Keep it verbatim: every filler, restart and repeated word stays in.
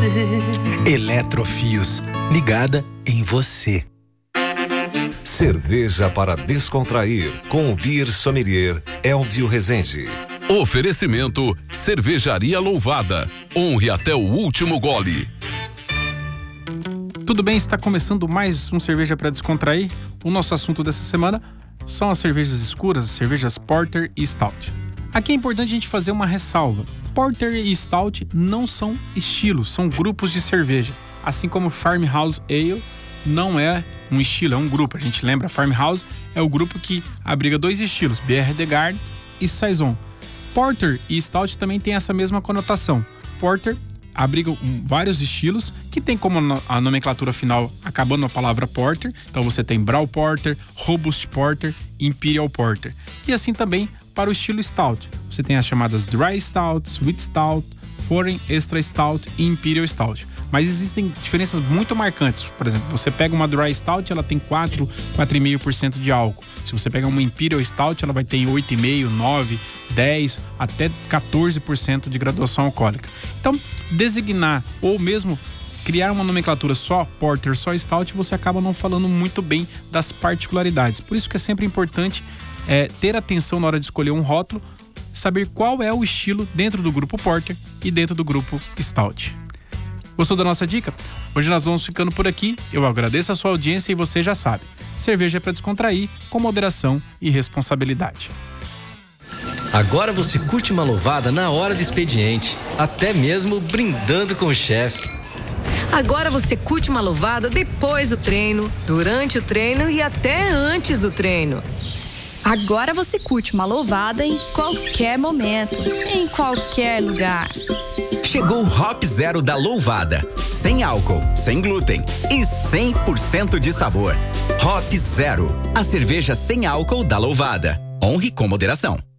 Eletrofios, ligada em você. Cerveja para descontrair com o Beer Sommelier Elvio Rezende. Oferecimento Cervejaria Louvada. Honre até o último gole. Tudo bem, está começando mais um Cerveja para Descontrair. O nosso assunto dessa semana são as cervejas escuras, as cervejas Porter e Stout. Aqui é importante a gente fazer uma ressalva. Porter e Stout não são estilos, são grupos de cerveja. Assim como Farmhouse Ale não é um estilo, é um grupo. A gente lembra, Farmhouse é o grupo que abriga dois estilos, Bière de Garde e Saison. Porter e Stout também tem essa mesma conotação. Porter abriga um, vários estilos que tem como no, a nomenclatura final acabando a palavra Porter. Então você tem Brown Porter, Robust Porter, Imperial Porter. E assim também para o estilo Stout. Você tem as chamadas Dry Stout, Sweet Stout, Foreign Extra Stout e Imperial Stout. Mas existem diferenças muito marcantes. Por exemplo, você pega uma Dry Stout, ela tem quatro, quatro vírgula cinco por cento de álcool. Se você pega uma Imperial Stout, ela vai ter oito vírgula cinco, nove, dez, até quatorze por cento de graduação alcoólica. Então, designar ou mesmo criar uma nomenclatura só Porter, só Stout, você acaba não falando muito bem das particularidades. Por isso que é sempre importante é, ter atenção na hora de escolher um rótulo, saber qual é o estilo dentro do grupo Porter e dentro do grupo Stout. Gostou da nossa dica? Hoje nós vamos ficando por aqui. Eu agradeço a sua audiência e você já sabe. Cerveja é para descontrair, com moderação e responsabilidade. Agora você curte uma louvada na hora do expediente, até mesmo brindando com o chefe. Agora você curte uma louvada depois do treino, durante o treino e até antes do treino. Agora você curte uma louvada em qualquer momento, em qualquer lugar. Chegou o Hop Zero da Louvada. Sem álcool, sem glúten e cem por cento de sabor. Hop Zero, a cerveja sem álcool da Louvada. Honre com moderação.